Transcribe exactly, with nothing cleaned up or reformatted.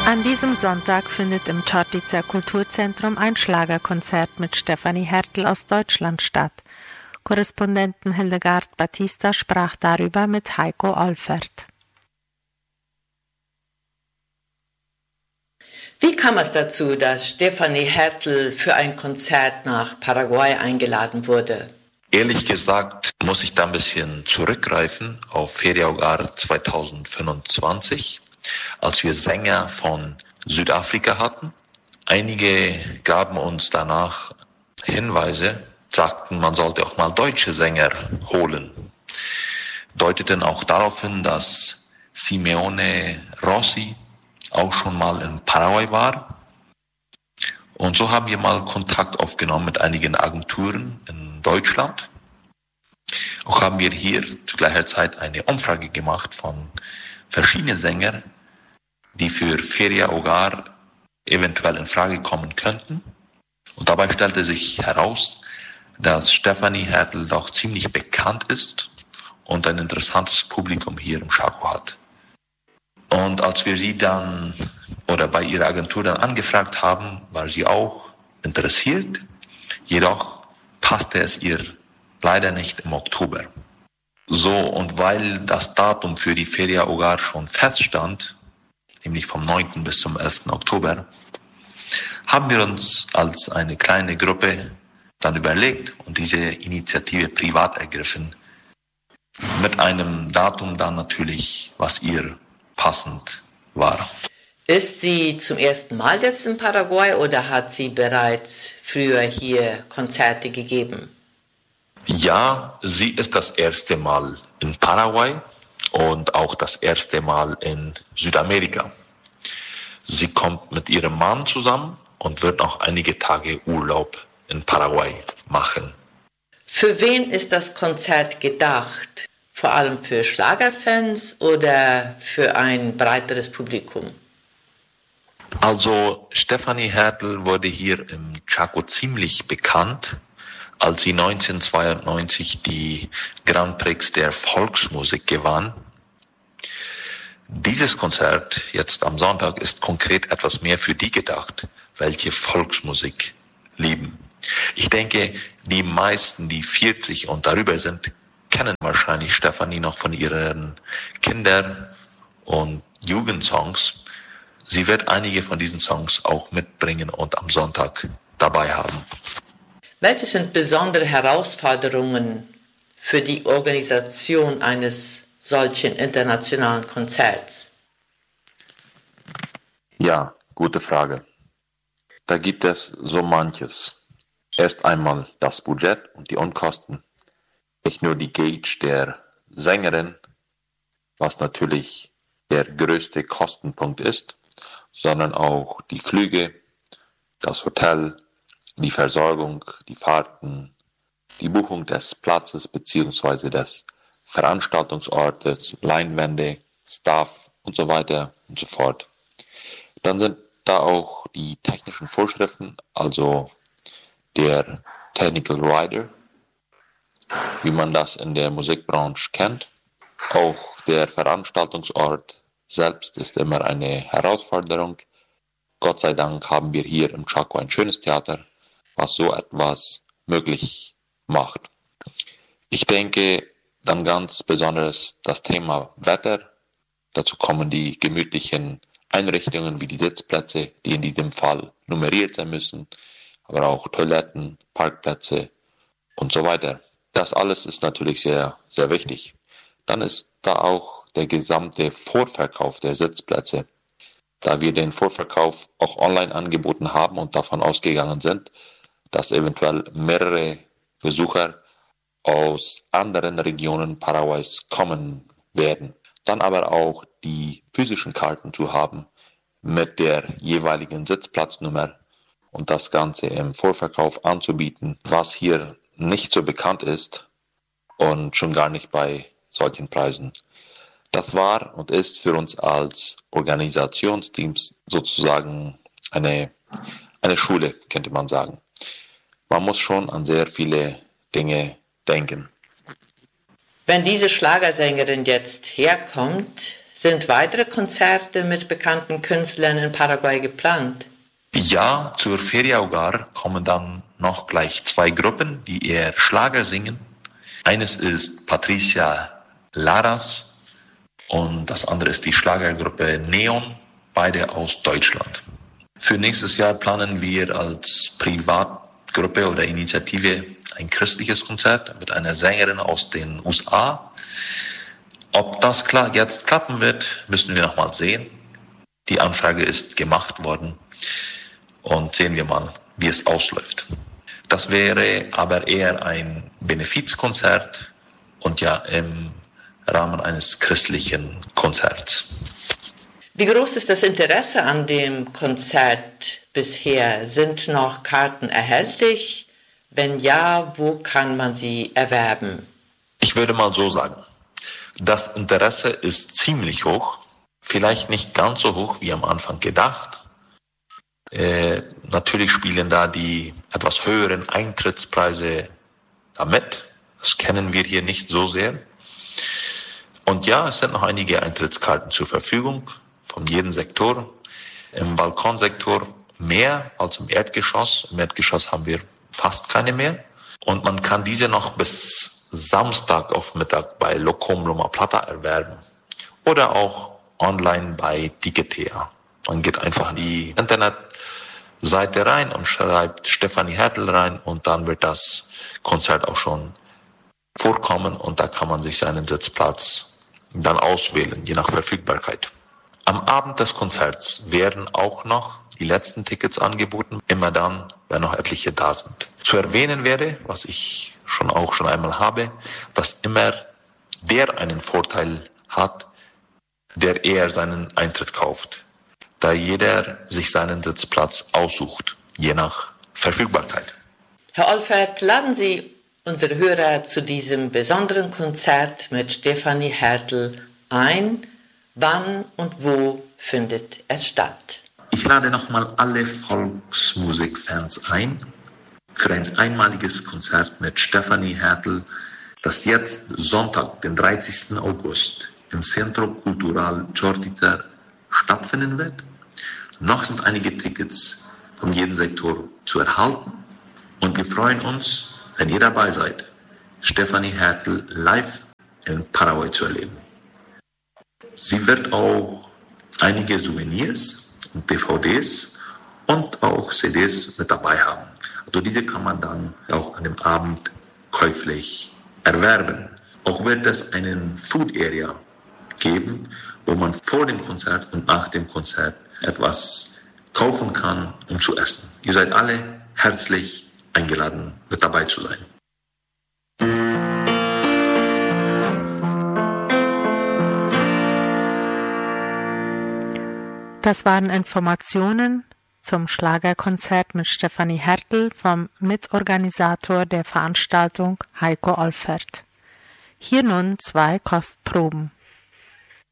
An diesem Sonntag findet im Čortica Kulturzentrum ein Schlagerkonzert mit Stefanie Hertel aus Deutschland statt. Korrespondentin Hildegard Batista sprach darüber mit Heiko Olfert. Wie kam es dazu, dass Stefanie Hertel für ein Konzert nach Paraguay eingeladen wurde? Ehrlich gesagt muss ich da ein bisschen zurückgreifen auf Feria Hogar zwanzig fünfundzwanzig, als wir Sänger von Südafrika hatten. Einige gaben uns danach Hinweise, sagten, man sollte auch mal deutsche Sänger holen. Deuteten auch darauf hin, dass Simeone Rossi auch schon mal in Paraguay war. Und so haben wir mal Kontakt aufgenommen mit einigen Agenturen in Deutschland. Auch haben wir hier zu gleicher Zeit eine Umfrage gemacht von verschiedenen Sängern, die für Feria Hogar eventuell in Frage kommen könnten. Und dabei stellte sich heraus, dass Stefanie Hertel doch ziemlich bekannt ist und ein interessantes Publikum hier im Chaco hat. Und als wir sie dann oder bei ihrer Agentur dann angefragt haben, war sie auch interessiert. Jedoch passte es ihr leider nicht im Oktober. So, und weil das Datum für die Feria Hogar schon feststand, nämlich vom neunten bis zum elften Oktober, haben wir uns als eine kleine Gruppe dann überlegt und diese Initiative privat ergriffen, mit einem Datum dann natürlich, was ihr passend war. Ist sie zum ersten Mal jetzt in Paraguay oder hat sie bereits früher hier Konzerte gegeben? Ja, sie ist das erste Mal in Paraguay und auch das erste Mal in Südamerika. Sie kommt mit ihrem Mann zusammen und wird auch einige Tage Urlaub in Paraguay machen. Für wen ist das Konzert gedacht? Vor allem für Schlagerfans oder für ein breiteres Publikum? Also Stefanie Hertel wurde hier im Chaco ziemlich bekannt, als sie neunzehnhundertzweiundneunzig die Grand Prix der Volksmusik gewann. Dieses Konzert jetzt am Sonntag ist konkret etwas mehr für die gedacht, welche Volksmusik lieben. Ich denke, die meisten, die vierzig und darüber sind, kennen wahrscheinlich Stefanie noch von ihren Kinder- und Jugendsongs. Sie wird einige von diesen Songs auch mitbringen und am Sonntag dabei haben. Welche sind besondere Herausforderungen für die Organisation eines solchen internationalen Konzerts? Ja, gute Frage. Da gibt es so manches. Erst einmal das Budget und die Unkosten. Nicht nur die Gage der Sängerin, was natürlich der größte Kostenpunkt ist, sondern auch die Flüge, das Hotel, die Versorgung, die Fahrten, die Buchung des Platzes bzw. des Veranstaltungsortes, Leinwände, Staff und so weiter und so fort. Dann sind da auch die technischen Vorschriften, also der Technical Rider, wie man das in der Musikbranche kennt. Auch der Veranstaltungsort selbst ist immer eine Herausforderung. Gott sei Dank haben wir hier im Chaco ein schönes Theater, was so etwas möglich macht. Ich denke dann ganz besonders das Thema Wetter. Dazu kommen die gemütlichen Einrichtungen wie die Sitzplätze, die in diesem Fall nummeriert sein müssen, aber auch Toiletten, Parkplätze und so weiter. Das alles ist natürlich sehr, sehr wichtig. Dann ist da auch der gesamte Vorverkauf der Sitzplätze. Da wir den Vorverkauf auch online angeboten haben und davon ausgegangen sind, dass eventuell mehrere Besucher aus anderen Regionen Paraguays kommen werden. Dann aber auch die physischen Karten zu haben mit der jeweiligen Sitzplatznummer und das Ganze im Vorverkauf anzubieten, was hier nicht so bekannt ist und schon gar nicht bei solchen Preisen. Das war und ist für uns als Organisationsteams sozusagen eine, eine Schule, könnte man sagen. Man muss schon an sehr viele Dinge denken. Wenn diese Schlagersängerin jetzt herkommt, Sind weitere Konzerte mit bekannten Künstlern in Paraguay geplant? Ja, zur Feria Hogar kommen dann noch gleich zwei Gruppen, die eher Schlager singen. Eines ist Patricia Laras und das andere ist die Schlagergruppe Neon, beide aus Deutschland. Für nächstes Jahr planen wir als Privatgruppe oder Initiative ein christliches Konzert mit einer Sängerin aus den U S A. Ob das klar jetzt klappen wird, müssen wir noch mal sehen. Die Anfrage ist gemacht worden und sehen wir mal, wie es ausläuft. Das wäre aber eher ein Benefizkonzert und ja im Rahmen eines christlichen Konzerts. Wie groß ist das Interesse an dem Konzert bisher? Sind noch Karten erhältlich? Wenn ja, wo kann man sie erwerben? Ich würde mal so sagen, das Interesse ist ziemlich hoch, vielleicht nicht ganz so hoch wie am Anfang gedacht. Äh, natürlich spielen da die etwas höheren Eintrittspreise damit. Das kennen wir hier nicht so sehr. Und ja, es sind noch einige Eintrittskarten zur Verfügung von jedem Sektor. Im Balkonsektor mehr als im Erdgeschoss. Im Erdgeschoss haben wir fast keine mehr. Und man kann diese noch bis Samstag auf Mittag bei Locom Loma Plata erwerben. Oder auch online bei Tickettea. Man geht einfach in die Internetseite rein und schreibt Stefanie Hertel rein und dann wird das Konzert auch schon vorkommen und da kann man sich seinen Sitzplatz dann auswählen, je nach Verfügbarkeit. Am Abend des Konzerts werden auch noch die letzten Tickets angeboten, immer dann, wenn noch etliche da sind. Zu erwähnen wäre, was ich schon auch schon einmal habe, dass immer der einen Vorteil hat, der eher seinen Eintritt kauft, da jeder sich seinen Sitzplatz aussucht, je nach Verfügbarkeit. Herr Olfert, laden Sie unsere Hörer zu diesem besonderen Konzert mit Stefanie Hertel ein. Wann und wo findet es statt? Ich lade nochmal alle Volksmusikfans ein für ein einmaliges Konzert mit Stefanie Hertel, das jetzt Sonntag, den dreißigsten August im Centro Cultural Chortica stattfinden wird. Noch sind einige Tickets von jedem Sektor zu erhalten und wir freuen uns, wenn ihr dabei seid, Stefanie Hertel live in Paraguay zu erleben. Sie wird auch einige Souvenirs und D V Ds und auch C Ds mit dabei haben. Also diese kann man dann auch an dem Abend käuflich erwerben. Auch wird es einen Food Area geben, wo man vor dem Konzert und nach dem Konzert etwas kaufen kann, um zu essen. Ihr seid alle herzlich eingeladen, mit dabei zu sein. Das waren Informationen zum Schlagerkonzert mit Stefanie Hertel vom Mitorganisator der Veranstaltung Heiko Olfert. Hier nun zwei Kostproben.